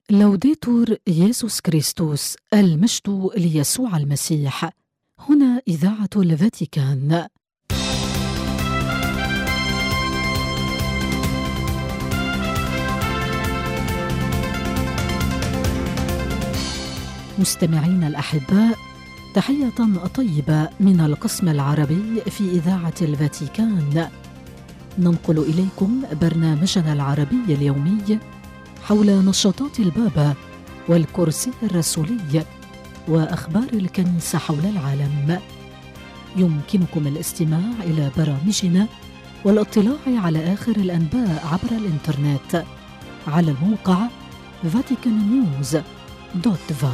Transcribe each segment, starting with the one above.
لوديتور يسوع كريستوس، المجد ليسوع المسيح. هنا إذاعة الفاتيكان. مستمعين الأحباء، تحية طيبة من القسم العربي في إذاعة الفاتيكان. ننقل إليكم برنامجنا العربي اليومي حول نشاطات البابا والكرسي الرسولي وأخبار الكنيسة حول العالم. يمكنكم الاستماع إلى برامجنا والاطلاع على آخر الأنباء عبر الإنترنت على الموقع vaticannews.va.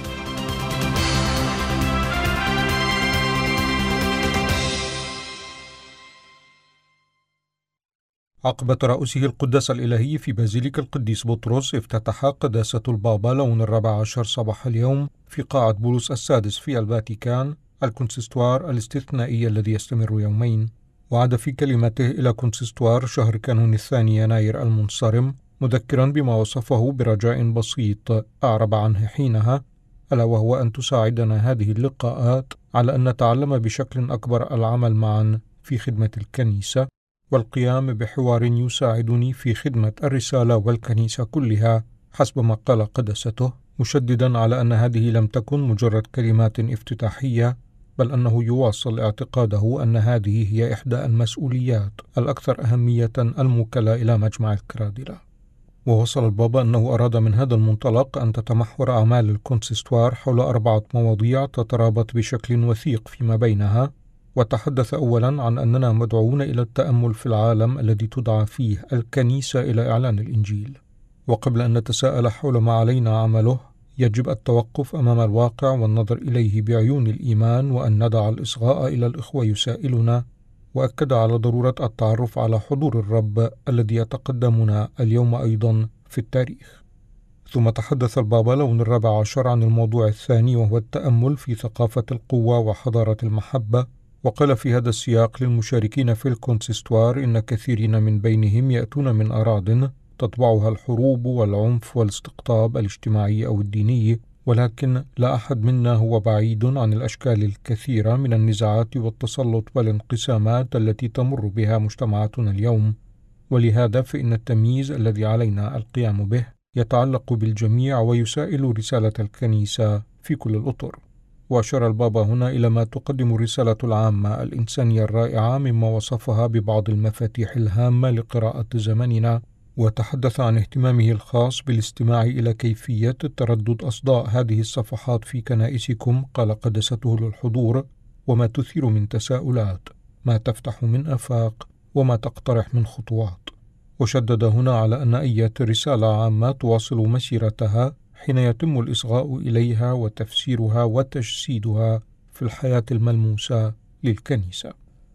عقب ترأسه القداس الإلهي في بازيليك القديس بطرس، افتتح قداسة البابا لون 14 صباح اليوم في قاعة بولس السادس في الفاتيكان الكونسيستوار الاستثنائي الذي يستمر يومين. وعاد في كلمته إلى كونسيستوار شهر كانون الثاني يناير المنصرم، مذكرا بما وصفه برجاء بسيط أعرب عنه حينها، ألا وهو أن تساعدنا هذه اللقاءات على أن نتعلم بشكل أكبر العمل معا في خدمة الكنيسة والقيام بحوار يساعدني في خدمة الرسالة والكنيسة كلها، حسب ما قال قداسته، مشددا على أن هذه لم تكن مجرد كلمات افتتاحية، بل أنه يواصل اعتقاده أن هذه هي إحدى المسؤوليات الأكثر أهمية الموكلة إلى مجمع الكرادلة. ووصل البابا أنه أراد من هذا المنطلق أن تتمحور أعمال الكونسيستوار حول 4 مواضيع تترابط بشكل وثيق فيما بينها. وتحدث أولا عن أننا مدعوون إلى التأمل في العالم الذي تدعى فيه الكنيسة إلى إعلان الإنجيل، وقبل أن نتساءل حول ما علينا عمله يجب التوقف أمام الواقع والنظر إليه بعيون الإيمان، وأن ندع الإصغاء إلى الإخوة يسائلنا. وأكد على ضرورة التعرف على حضور الرب الذي يتقدمنا اليوم أيضا في التاريخ. ثم تحدث البابا لون 14 عن الموضوع الثاني، وهو التأمل في ثقافة القوة وحضارة المحبة. وقال في هذا السياق للمشاركين في الكونسيستوار إن كثيرين من بينهم يأتون من أراضٍ تطبعها الحروب والعنف والاستقطاب الاجتماعي أو الديني، ولكن لا أحد منا هو بعيد عن الأشكال الكثيرة من النزاعات والتسلط والانقسامات التي تمر بها مجتمعاتنا اليوم. ولهذا فإن التمييز الذي علينا القيام به يتعلق بالجميع ويسائل رسالة الكنيسة في كل الأطر. وأشار البابا هنا إلى ما تقدم الرسالة العامة الإنسانية الرائعة مما وصفها ببعض المفاتيح الهامة لقراءة زمننا، وتحدث عن اهتمامه الخاص بالاستماع إلى كيفية تردد أصداء هذه الصفحات في كنائسكم، قال قداسته للحضور، وما تثير من تساؤلات، ما تفتح من آفاق، وما تقترح من خطوات. وشدد هنا على أن أي رسالة عامة تواصل مسيرتها حين يتم الإصغاء إليها وتفسيرها وتجسيدها في الحياة الملموسة للكنيسة.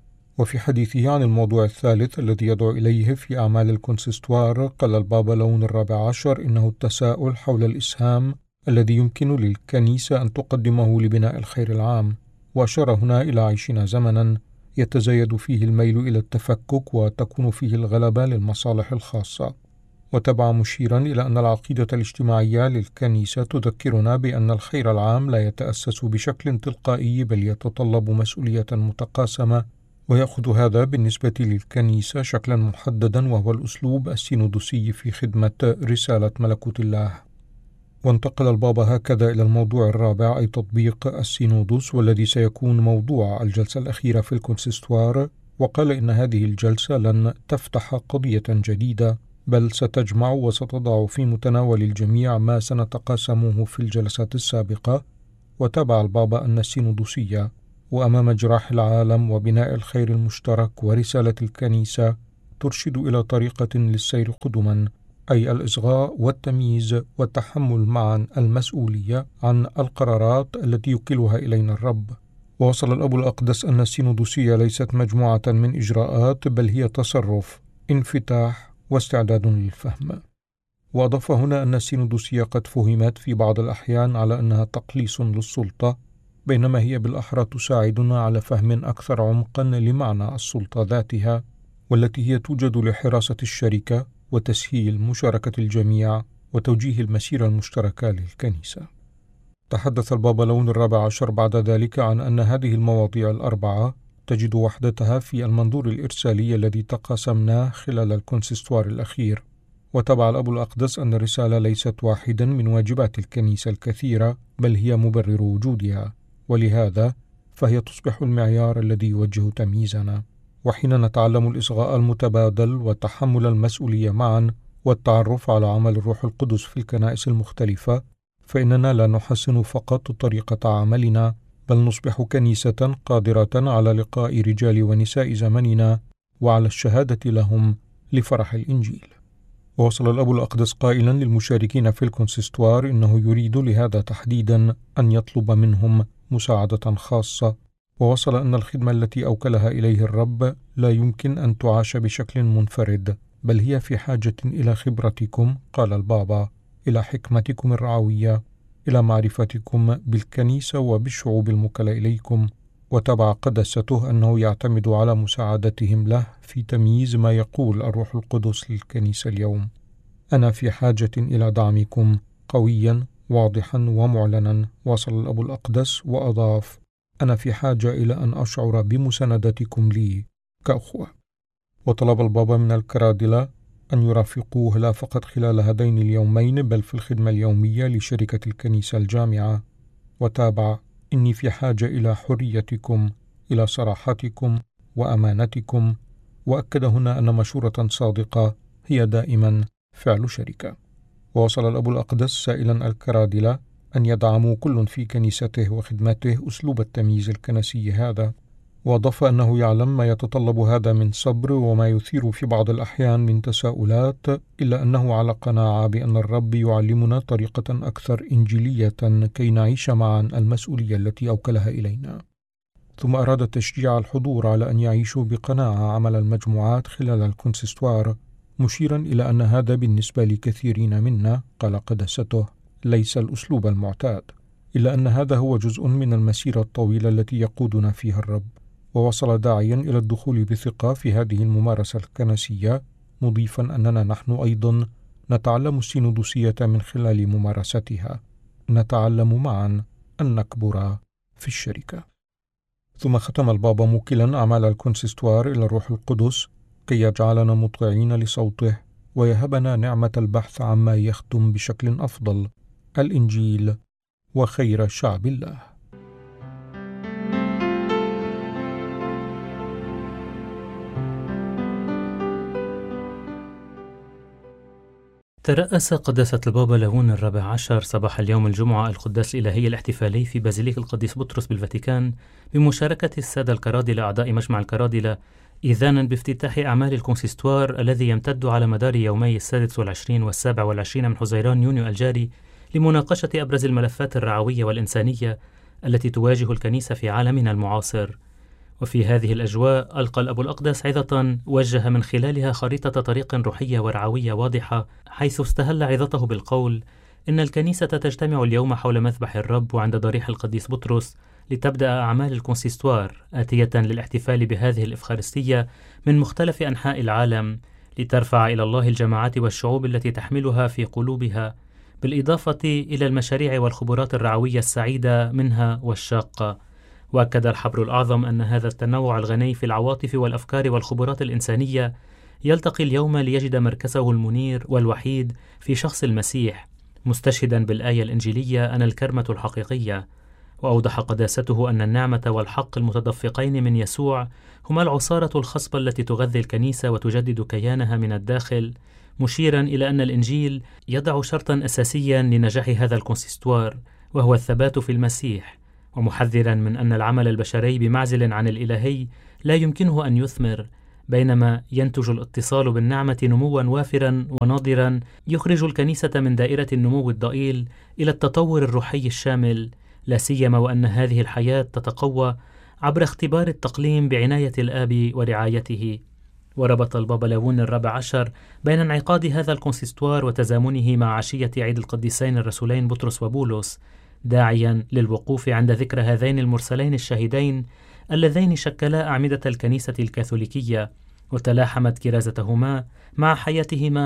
وفي حديثه عن الموضوع الثالث الذي يدعو إليه في أعمال الكونسيستوار، قال البابا لون 14 إنه التساؤل حول الإسهام الذي يمكن للكنيسة أن تقدمه لبناء الخير العام. وأشار هنا إلى عيشنا زمنا يتزايد فيه الميل إلى التفكك وتكون فيه الغلبة للمصالح الخاصة. وتبع مشيرا إلى أن العقيدة الاجتماعية للكنيسة تذكرنا بأن الخير العام لا يتأسس بشكل تلقائي، بل يتطلب مسؤولية متقاسمة، ويأخذ هذا بالنسبة للكنيسة شكلا محددا، وهو الأسلوب السينودوسي في خدمة رسالة ملكوت الله. وانتقل البابا هكذا إلى الموضوع الرابع، أي تطبيق السينودوس، والذي سيكون موضوع الجلسة الأخيرة في الكونسيستوار. وقال إن هذه الجلسة لن تفتح قضية جديدة، بل ستجمع وستضع في متناول الجميع ما سنتقاسمه في الجلسات السابقة. وتابع البابا أن السينودوسية وأمام جراح العالم وبناء الخير المشترك ورسالة الكنيسة ترشد إلى طريقة للسير قدما، أي الإصغاء والتمييز والتحمل معا المسؤولية عن القرارات التي يوكلها إلينا الرب. ووصل الأب الأقدس أن السينودوسية ليست مجموعة من إجراءات، بل هي تصرف، انفتاح واستعداد للفهم. وأضاف هنا أن السينودوسية قد فهمت في بعض الأحيان على أنها تقليص للسلطة، بينما هي بالأحرى تساعدنا على فهم أكثر عمقا لمعنى السلطة ذاتها، والتي هي توجد لحراسة الشركة وتسهيل مشاركة الجميع وتوجيه المسيرة المشتركة للكنيسة. تحدث البابا لون الرابع عشر بعد ذلك عن أن هذه المواضيع الأربعة تجد وحدتها في المنظور الإرسالي الذي تقاسمناه خلال الكونسيستوار الأخير. وتبع الأب الأقدس أن الرسالة ليست واحدا من واجبات الكنيسة الكثيرة، بل هي مبرر وجودها، ولهذا فهي تصبح المعيار الذي يوجه تمييزنا. وحين نتعلم الإصغاء المتبادل وتحمل المسؤولية معا والتعرف على عمل الروح القدس في الكنائس المختلفة، فإننا لا نحسن فقط طريقة عملنا، بل نصبح كنيسة قادرة على لقاء رجال ونساء زمننا وعلى الشهادة لهم لفرح الإنجيل. ووصل الأب الأقدس قائلا للمشاركين في الكونسيستوار إنه يريد لهذا تحديدا أن يطلب منهم مساعدة خاصة، ووصل أن الخدمة التي أوكلها إليه الرب لا يمكن أن تعاش بشكل منفرد، بل هي في حاجة إلى خبرتكم، قال البابا، إلى حكمتكم الرعوية، إلى معرفتكم بالكنيسة وبالشعوب الموكلة إليكم. وتبع قداسته أنه يعتمد على مساعدتهم له في تمييز ما يقول الروح القدس للكنيسة اليوم. أنا في حاجة إلى دعمكم قويا واضحا ومعلنا، وصل الأب الأقدس وأضاف: أنا في حاجة إلى أن أشعر بمساندتكم لي كأخوة. وطلب البابا من الكرادلة أن يرافقوه لا فقط خلال هذين اليومين، بل في الخدمة اليومية لشركة الكنيسة الجامعة. وتابع: إني في حاجة إلى حريتكم، إلى صراحتكم وأمانتكم. وأكد هنا أن مشورة صادقة هي دائما فعل شركة. ووصل الأب الأقدس سائلا الكرادلة أن يدعموا كل في كنيسته وخدمته أسلوب التمييز الكنسي هذا، وأضاف أنه يعلم ما يتطلب هذا من صبر وما يثير في بعض الأحيان من تساؤلات، إلا أنه على قناعة بأن الرب يعلمنا طريقة أكثر إنجيلية كي نعيش معا المسؤولية التي أوكلها إلينا. ثم أراد تشجيع الحضور على أن يعيشوا بقناعة عمل المجموعات خلال الكونسيستوار، مشيرا إلى أن هذا بالنسبة لكثيرين منا، قال قداسته، ليس الأسلوب المعتاد، إلا أن هذا هو جزء من المسيرة الطويلة التي يقودنا فيها الرب. ووصل داعيا إلى الدخول بثقة في هذه الممارسة الكنسية، مضيفا أننا نحن أيضا نتعلم السينودوسية من خلال ممارستها، نتعلم معا أن نكبر في الشركة. ثم ختم البابا موكلا أعمال الكونسيستوار إلى الروح القدس كي يجعلنا مطيعين لصوته ويهبنا نعمة البحث عما يخدم بشكل أفضل الإنجيل وخير شعب الله. ترأس قداسة البابا لون الرابع عشر صباح اليوم الجمعة القداس الإلهي الاحتفالي في بازيليك القديس بطرس بالفاتيكان بمشاركة السادة الكرادلة أعضاء مجمع الكرادلة، إذانا بافتتاح أعمال الكونسيستوار الذي يمتد على مدار يومي 26 و27 من حزيران يونيو الجاري لمناقشة أبرز الملفات الرعوية والإنسانية التي تواجه الكنيسة في عالمنا المعاصر. وفي هذه الأجواء ألقى الأب الأقدس عظة وجه من خلالها خريطة طريق روحية ورعوية واضحة، حيث استهل عظته بالقول: إن الكنيسة تجتمع اليوم حول مذبح الرب وعند ضريح القديس بطرس لتبدأ أعمال الكونسيستوار آتية للاحتفال بهذه الإفخارستية من مختلف أنحاء العالم، لترفع إلى الله الجماعات والشعوب التي تحملها في قلوبها، بالإضافة إلى المشاريع والخبرات الرعوية السعيدة منها والشاقة. وأكد الحبر الأعظم أن هذا التنوع الغني في العواطف والأفكار والخبرات الإنسانية يلتقي اليوم ليجد مركزه المنير والوحيد في شخص المسيح، مستشهدا بالآية الإنجيلية أنا الكرمة الحقيقية. وأوضح قداسته أن النعمة والحق المتدفقين من يسوع هما العصارة الخصبة التي تغذي الكنيسة وتجدد كيانها من الداخل، مشيرا إلى أن الإنجيل يضع شرطا أساسيا لنجاح هذا الكونسيستوار، وهو الثبات في المسيح، ومحذرا من أن العمل البشري بمعزل عن الإلهي لا يمكنه أن يثمر، بينما ينتج الاتصال بالنعمة نموا وافرا وناضرا يخرج الكنيسة من دائرة النمو الضئيل إلى التطور الروحي الشامل، لا سيما وأن هذه الحياة تتقوى عبر اختبار التقليم بعناية الآب ورعايته. وربط البابا لون الرابع عشر بين انعقاد هذا الكونسيستوار وتزامنه مع عشية عيد القديسين الرسولين بطرس وبولس، داعيا للوقوف عند ذكر هذين المرسلين الشهيدين اللذين شكلا أعمدة الكنيسة الكاثوليكية، وتلاحمت كرازتهما مع حياتهما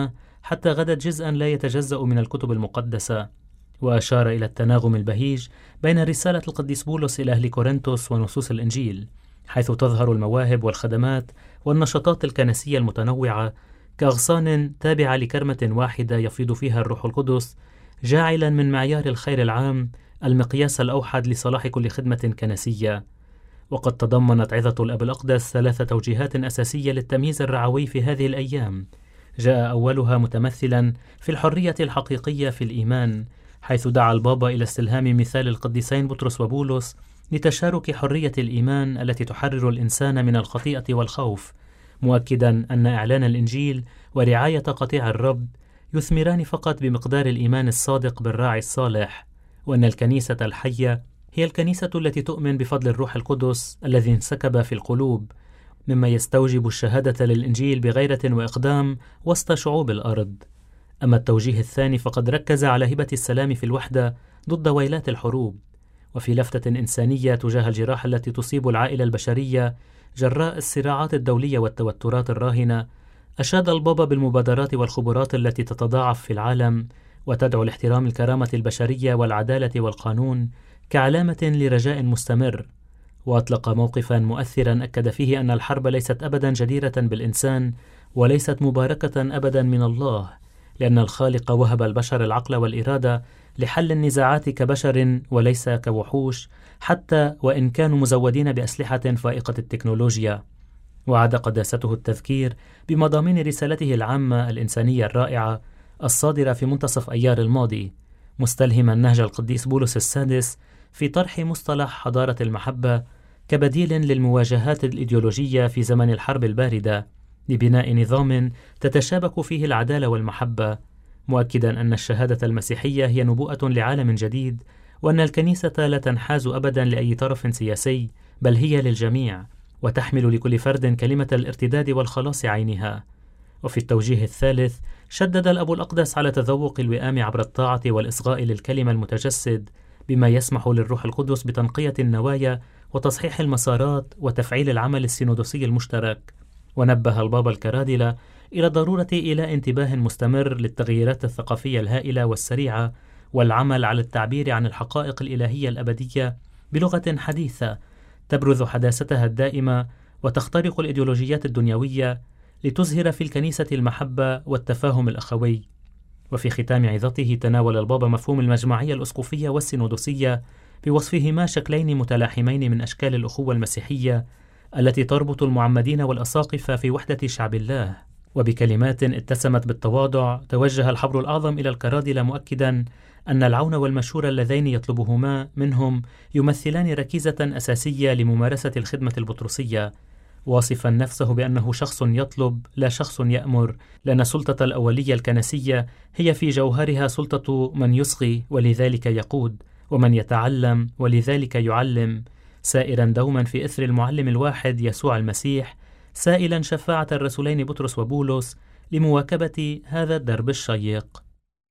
حتى غدت جزءا لا يتجزأ من الكتب المقدسة، وأشار إلى التناغم البهيج بين رسالة القديس بولس إلى أهل كورنثوس ونصوص الإنجيل، حيث تظهر المواهب والخدمات والنشاطات الكنسية المتنوعة كأغصان تابعة لكرمة واحدة يفيض فيها الروح القدس، جاعلا من معيار الخير العام المقياس الأوحد لصلاح كل خدمة كنسية. وقد تضمنت عظة الأب الأقدس 3 توجيهات أساسية للتمييز الرعوي في هذه الأيام، جاء أولها متمثلا في الحرية الحقيقية في الإيمان، حيث دعا البابا إلى استلهام مثال القديسين بطرس وبولس لتشارك حرية الإيمان التي تحرر الإنسان من الخطيئة والخوف، مؤكدا أن إعلان الإنجيل ورعاية قطيع الرب يثمران فقط بمقدار الإيمان الصادق بالراعي الصالح، وأن الكنيسة الحية هي الكنيسة التي تؤمن بفضل الروح القدس الذي انسكب في القلوب، مما يستوجب الشهادة للإنجيل بغيرة وإقدام وسط شعوب الأرض. أما التوجيه الثاني فقد ركز على هبة السلام في الوحدة ضد ويلات الحروب، وفي لفتة إنسانية تجاه الجراحة التي تصيب العائلة البشرية جراء الصراعات الدولية والتوترات الراهنة، أشاد البابا بالمبادرات والخبرات التي تتضاعف في العالم وتدعو لاحترام الكرامة البشرية والعدالة والقانون كعلامة لرجاء مستمر، وأطلق موقفا مؤثرا أكد فيه أن الحرب ليست أبدا جديرة بالإنسان وليست مباركة أبدا من الله، لأن الخالق وهب البشر العقل والإرادة لحل النزاعات كبشر وليس كوحوش، حتى وإن كانوا مزودين بأسلحة فائقة التكنولوجيا. وعاد قداسته التذكير بمضامين رسالته العامة الإنسانية الرائعة الصادرة في منتصف أيار الماضي، مستلهما نهج القديس بولس السادس في طرح مصطلح حضارة المحبة كبديل للمواجهات الإيديولوجية في زمن الحرب الباردة، لبناء نظام تتشابك فيه العدالة والمحبة، مؤكدا أن الشهادة المسيحية هي نبوءة لعالم جديد، وأن الكنيسة لا تنحاز أبدا لأي طرف سياسي، بل هي للجميع، وتحمل لكل فرد كلمة الارتداد والخلاص عينها. وفي التوجيه الثالث شدد الأب الأقدس على تذوق الوئام عبر الطاعة والإصغاء للكلمة المتجسد، بما يسمح للروح القدس بتنقية النوايا وتصحيح المسارات وتفعيل العمل السينودوسي المشترك. ونبه البابا الكرادلة إلى ضرورة إيلاء انتباه مستمر للتغييرات الثقافية الهائلة والسريعة، والعمل على التعبير عن الحقائق الإلهية الأبدية بلغة حديثة تبرز حداثتها الدائمة وتخترق الإيديولوجيات الدنيوية، لتظهر في الكنيسة المحبة والتفاهم الأخوي. وفي ختام عظته تناول البابا مفهوم المجمعية الأسقفية والسينودوسية بوصفهما شكلين متلاحمين من أشكال الأخوة المسيحية التي تربط المعمدين والأساقفة في وحدة شعب الله. وبكلمات اتسمت بالتواضع توجه الحبر الأعظم إلى الكرادلة مؤكدا أن العون والمشورة اللذين يطلبهما منهم يمثلان ركيزة أساسية لممارسة الخدمة البطرسية، واصفا نفسه بأنه شخص يطلب لا شخص يأمر، لأن السلطة الأولية الكنسية هي في جوهرها سلطة من يصغي ولذلك يقود، ومن يتعلم ولذلك يعلم، سائرا دوما في إثر المعلم الواحد يسوع المسيح، سائلا شفاعة الرسولين بطرس وبولس لمواكبة هذا الدرب الشيق.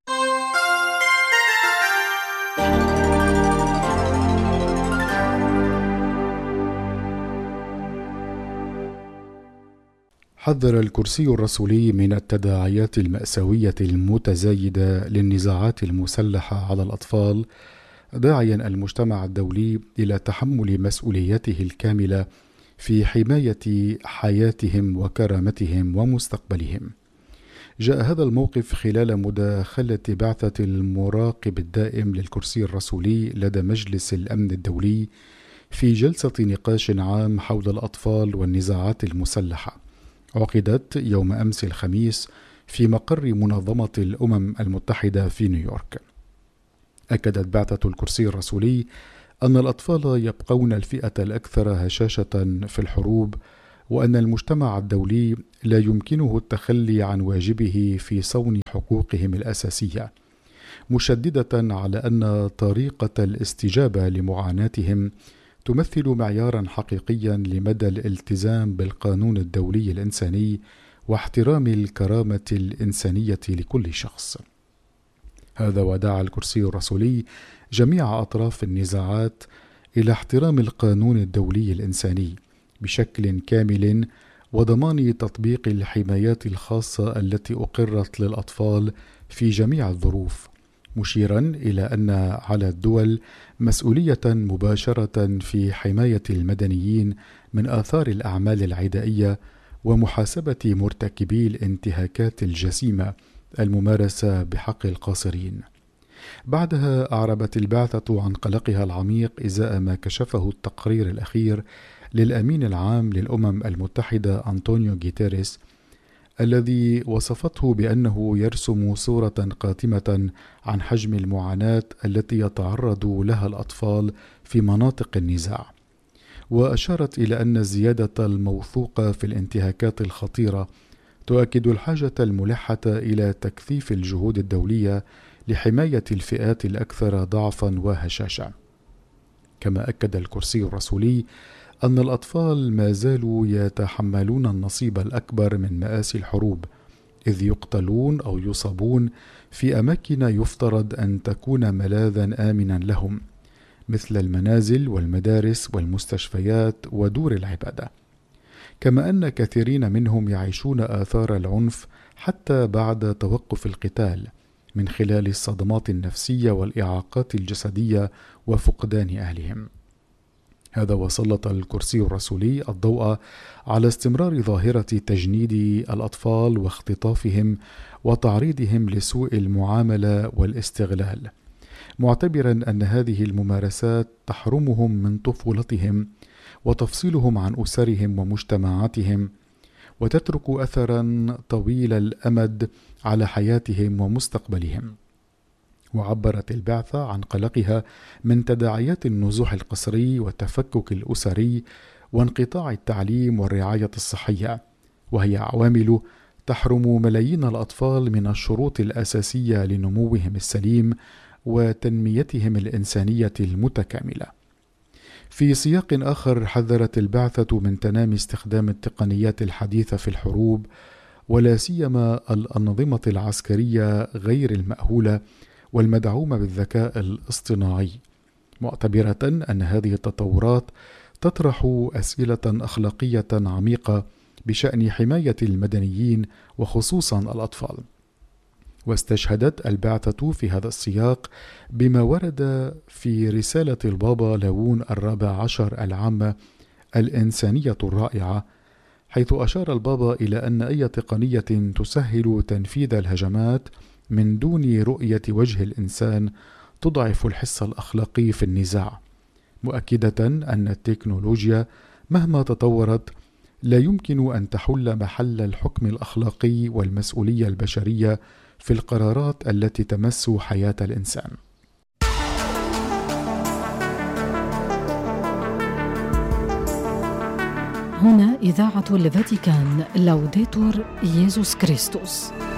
حذر الكرسي الرسولي من التداعيات المأساوية المتزايدة للنزاعات المسلحة على الأطفال، داعيا المجتمع الدولي إلى تحمل مسؤوليته الكاملة في حماية حياتهم وكرامتهم ومستقبلهم. جاء هذا الموقف خلال مداخلة بعثة المراقب الدائم للكرسي الرسولي لدى مجلس الأمن الدولي في جلسة نقاش عام حول الأطفال والنزاعات المسلحة، عقدت يوم أمس الخميس في مقر منظمة الأمم المتحدة في نيويورك. أكدت بعثة الكرسي الرسولي أن الأطفال يبقون الفئة الأكثر هشاشة في الحروب، وأن المجتمع الدولي لا يمكنه التخلي عن واجبه في صون حقوقهم الأساسية، مشددة على أن طريقة الاستجابة لمعاناتهم تمثل معيارا حقيقيا لمدى الالتزام بالقانون الدولي الإنساني واحترام الكرامة الإنسانية لكل شخص. هذا ودعا الكرسي الرسولي جميع أطراف النزاعات إلى احترام القانون الدولي الإنساني بشكل كامل، وضمان تطبيق الحمايات الخاصة التي أقرت للأطفال في جميع الظروف، مشيرا إلى أن على الدول مسؤولية مباشرة في حماية المدنيين من آثار الأعمال العدائية ومحاسبة مرتكبي الانتهاكات الجسيمة الممارسة بحق القاصرين. بعدها أعربت البعثة عن قلقها العميق إزاء ما كشفه التقرير الأخير للأمين العام للأمم المتحدة أنطونيو غيتيريس، الذي وصفته بأنه يرسم صورة قاتمة عن حجم المعاناة التي يتعرض لها الأطفال في مناطق النزاع، وأشارت إلى أن الزيادة الموثوقة في الانتهاكات الخطيرة تؤكد الحاجة الملحة إلى تكثيف الجهود الدولية لحماية الفئات الأكثر ضعفا وهشاشة. كما أكد الكرسي الرسولي أن الأطفال ما زالوا يتحملون النصيب الأكبر من مآسي الحروب، إذ يقتلون أو يصابون في أماكن يفترض أن تكون ملاذا آمنا لهم، مثل المنازل والمدارس والمستشفيات ودور العبادة. كما أن كثيرين منهم يعيشون آثار العنف حتى بعد توقف القتال، من خلال الصدمات النفسية والإعاقات الجسدية وفقدان أهلهم. هذا وسلط الكرسي الرسولي الضوء على استمرار ظاهرة تجنيد الأطفال واختطافهم وتعريضهم لسوء المعاملة والاستغلال، معتبرا أن هذه الممارسات تحرمهم من طفولتهم وتفصيلهم عن أسرهم ومجتمعاتهم، وتترك أثرا طويل الأمد على حياتهم ومستقبلهم. وعبرت البعثة عن قلقها من تداعيات النزوح القسري والتفكك الأسري وانقطاع التعليم والرعاية الصحية، وهي عوامل تحرم ملايين الأطفال من الشروط الأساسية لنموهم السليم وتنميتهم الإنسانية المتكاملة. في سياق آخر، حذرت البعثة من تنامي استخدام التقنيات الحديثة في الحروب، ولا سيما الأنظمة العسكرية غير المأهولة والمدعومة بالذكاء الاصطناعي، معتبرة أن هذه التطورات تطرح أسئلة أخلاقية عميقة بشأن حماية المدنيين وخصوصا الأطفال. واستشهدت البعثة في هذا السياق بما ورد في رسالة البابا لاون 14 العامة الإنسانية الرائعة، حيث أشار البابا إلى أن أي تقنية تسهل تنفيذ الهجمات من دون رؤية وجه الإنسان تضعف الحس الأخلاقي في النزاع، مؤكدة أن التكنولوجيا مهما تطورت لا يمكن أن تحل محل الحكم الأخلاقي والمسؤولية البشرية في القرارات التي تمس حياة الإنسان. هنا إذاعة الفاتيكان، لوديتور ييسوس كريستوس.